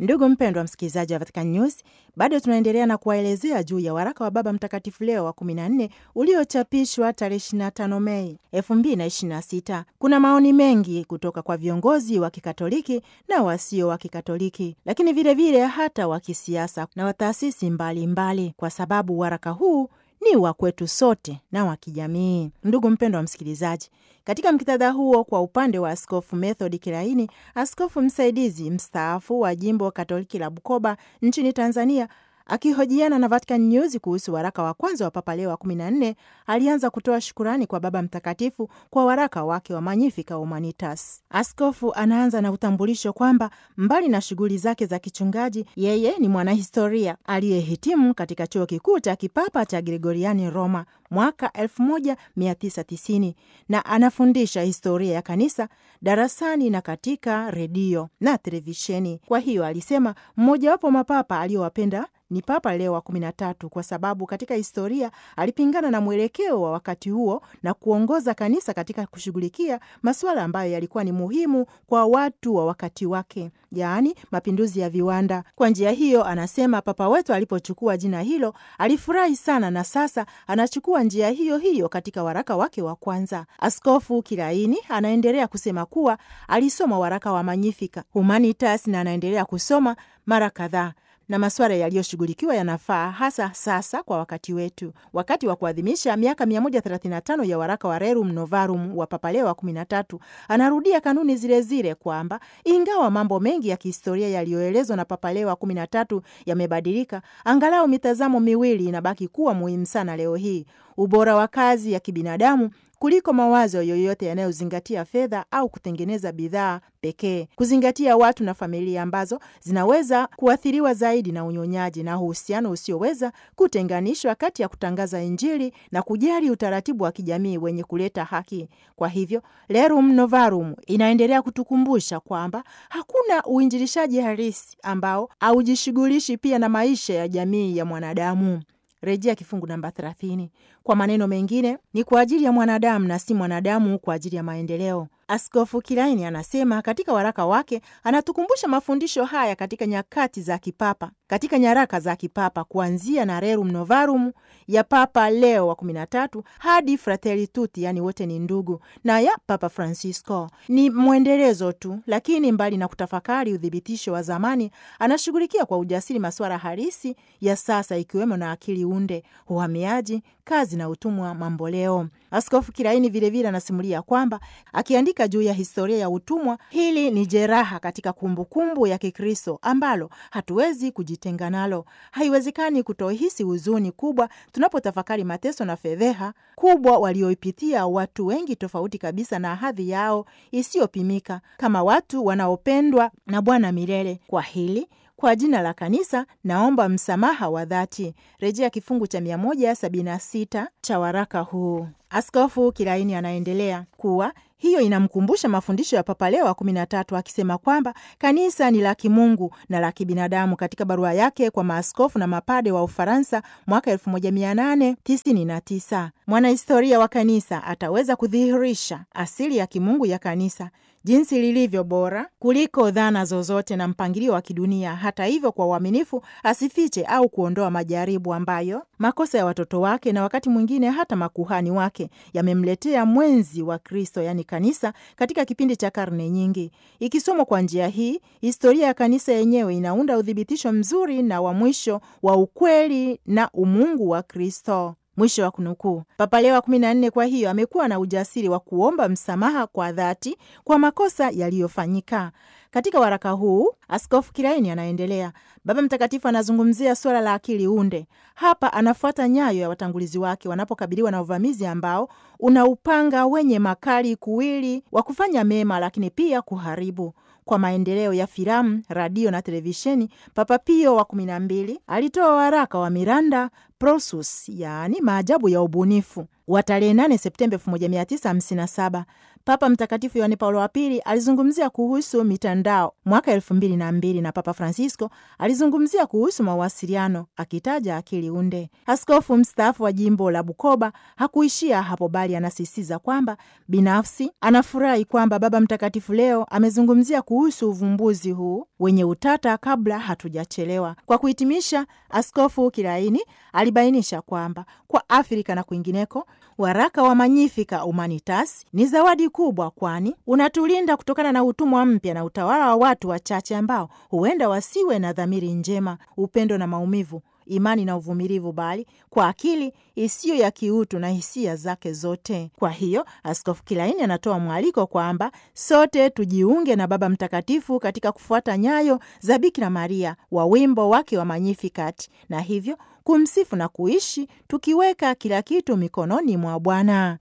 Ndugu mpendwa msikilizaji wa Vatican News, bado tunaendelea na kuwaelezea juu ya waraka wa Baba Mtakatifu Leo wa 14 uliochapishwa tarehe 25 Mei 2026. Kuna maoni mengi kutoka kwa viongozi wa Kikatoliki na wasio wa Kikatoliki, lakini vilevile hata wa kisiasa na wa taasisi mbalimbali, kwa sababu waraka huu ni wa kwetu sote na wa kijamii. Ndugu mpendwa wa msikilizaji, katika muktadha huo, kwa upande wa Askofu Method Kilaini, askofu msaidizi mstaafu wa jimbo Katoliki la Bukoba nchini Tanzania, akihojiana na Vatican News kuhusu waraka wa kwanza wa Papa Leo wa 14, alianza kutoa shukurani kwa Baba Mtakatifu kwa waraka wake wa Magnificat Humanitas. Askofu anaanza na utambulisho kwamba mbali na shughuli zake za kichungaji, yeye ni mwanahistoria aliyehitimu katika chuo kikuu cha kipapa cha Gregoriani Roma mwaka 1990 na anafundisha historia ya kanisa darasani na katika redio na televisheni. Kwa hiyo alisema mmojawapo mapapa aliyowapenda ni Papa Leo wa 13 kwa sababu katika historia alipingana na mwelekeo wa wakati huo na kuongoza kanisa katika kushughulikia masuala ambayo yalikuwa ni muhimu kwa watu wa wakati wake, yaani mapinduzi ya viwanda. Kwa njia hiyo, anasema Papa wetu alipochukua jina hilo alifurahi sana, na sasa anachukua njia hiyo hiyo katika waraka wake wa kwanza. Askofu Kilaini anaendelea kusema kuwa alisoma waraka wa Magnificat Humanitas na anaendelea kusoma mara kadhaa, na masuala yaliyoshughulikiwa yanafaa hasa sasa kwa wakati wetu, wakati wa kuadhimisha miaka 135 ya waraka wa Rerum Novarum wa Papa Leo wa 13. Anarudia kanuni zile zile kwamba ingawa mambo mengi ya kihistoria yaliyoelezwa na Papa Leo wa 13 yamebadilika, angalau mitazamo miwili inabaki kuwa muhimu sana leo hii: ubora wa kazi ya kibinadamu kuliko mawazo yoyote yanayozingatia fedha au kutengeneza bidhaa pekee, kuzingatia watu na familia ambazo zinaweza kuathiriwa zaidi na unyonyaji na uhusiano usioweza kutenganishwa kati ya kutangaza Injili na kujali utaratibu wa kijamii wenye kuleta haki. Kwa hivyo, Rerum Novarum inaendelea kutukumbusha kwamba hakuna uinjilishaji halisi ambao haujishughulishi pia na maisha ya jamii ya mwanadamu. Rejea kifungu namba 30. Kwa maneno mengine, ni kwa ajili ya mwanadamu na si mwanadamu kwa ajili ya maendeleo. Askofu Kilaini anasema katika waraka wake anatukumbusha mafundisho haya katika nyakati za kipapa, katika nyaraka za kipapa, kuanzia na Rerum Novarum ya Papa Leo wa 13 hadi Fratelli Tutti, yani wote ni ndugu, na ya Papa Francisco. Ni mwendelezo tu, lakini mbali na kutafakari udhibitisho wa zamani, anashughulikia kwa ujasiri masuala halisi ya sasa, ikiwemo na akili unde, uhamiaji, kazi na utumwa mamboleo. Askofu Kilaini vilevile anasimulia kwamba akiandika juu ya historia ya utumwa, hili ni jeraha katika kumbukumbu ya Kikristo ambalo hatuwezi kujitenga nalo. Haiwezekani kutohisi huzuni kubwa tunapotafakari mateso na fedheha kubwa walioipitia watu wengi tofauti kabisa na hadhi yao isiyopimika, kama watu wanaopendwa na Bwana milele. Kwa hili, kwa jina la kanisa, naomba msamaha wa dhati. Rejea kifungu cha 176 cha waraka huu. Askofu Kilaini anaendelea kuwa hiyo inamkumbusha mafundisho ya Papa Leo wa 13 akisema kwamba kanisa ni la kimungu na la kibinadamu. Katika barua yake kwa maaskofu na mapade wa Ufaransa mwaka 1899, mwanahistoria wa kanisa ataweza kudhihirisha asili ya kimungu ya kanisa, jinsi lilivyo bora kuliko dhana zozote na mpangilio wa kidunia. Hata hivyo, kwa uaminifu asifiche au kuondoa majaribu ambayo makosa ya watoto wake na wakati mwingine hata makuhani wake yamemletea mwenzi wa Kristo, yani kanisa, katika kipindi cha karne nyingi. Ikisomwa kwa njia hii, historia ya kanisa yenyewe inaunda udhibitisho mzuri na wa mwisho wa ukweli na umungu wa Kristo. Mwisho wa kunukuu. Papa Leo wa 14 kwa hiyo amekuwa na ujasiri wa kuomba msamaha kwa dhati kwa makosa yaliyofanyika. Katika waraka huu, Askofu Kilaini anaendelea. Baba Mtakatifu anazungumzia suala la akili unde. Hapa anafuata nyayo ya watangulizi wake wanapokabiliwa na uvamizi ambao una upanga wenye makali kuwili wa kufanya mema, lakini pia kuharibu. Kwa maendeleo ya filamu, radio na televisheni, Papa Pio wa 12 alitoa waraka wa Miranda Prosus, yaani maajabu ya ubunifu, wa tarehe 8 Septemba 1957. Papa Mtakatifu Yohane Paulo wa Pili alizungumzia kuhusu mitandao mwaka 2002 na Papa Francisco alizungumzia kuhusu mawasiliano akitaja akili unde. Askofu mstaafu wa jimbo la Bukoba hakuishia hapo, bali anasisitiza kwamba binafsi anafurahi kwamba Baba Mtakatifu leo amezungumzia kuhusu uvumbuzi huu wenye utata kabla hatujachelewa. Kwa kuhitimisha, Askofu Kilaini alibainisha kwamba kwa Afrika na kwingineko waraka wa Magnificat Humanitas ni zawadi kubwa, kwani unatulinda kutokana na utumwa mpya na utawala wa watu wachache ambao huenda wasiwe na dhamiri njema, upendo na maumivu, imani na uvumilivu, bali kwa akili isiyo ya kiutu na hisia zake zote. Kwa hiyo Askofu Kilaini anatoa mwaliko kwamba sote tujiunge na Baba Mtakatifu katika kufuata nyayo za Bikira Maria wa wimbo wake wa Magnificat, na hivyo kumsifu na kuishi tukiweka kila kitu mikononi mwa Bwana.